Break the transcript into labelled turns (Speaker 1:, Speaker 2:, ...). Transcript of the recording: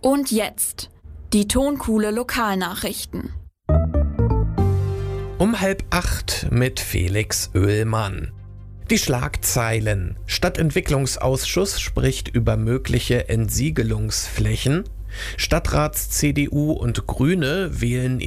Speaker 1: Und jetzt die Tonkuhle Lokalnachrichten.
Speaker 2: Um 7:30 mit Felix Oehlmann. Die Schlagzeilen: Stadtentwicklungsausschuss spricht über mögliche Entsiegelungsflächen. Stadtrats-CDU und Grüne wählen